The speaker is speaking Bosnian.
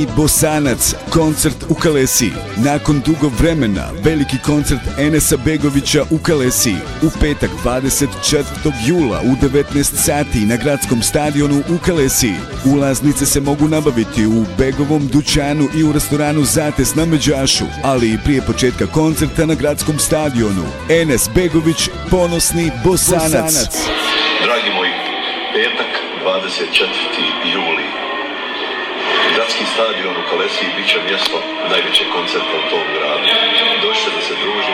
Bosanac, koncert u Kalesiji. Nakon dugo vremena, veliki koncert Enesa Begovića u Kalesiji. U petak 24. jula u 19 sati na gradskom stadionu u Kalesiji. Ulaznice se mogu nabaviti u Begovom dućanu i u restoranu Zates na Međašu, ali i prije početka koncerta na gradskom stadionu. Enes Begović, ponosni Bosanac. Dragi moji, petak 24. juli. Gradski stadion u Kalesiji bit će mjesto najvećeg koncerta u tom gradu. Dođite da se družimo.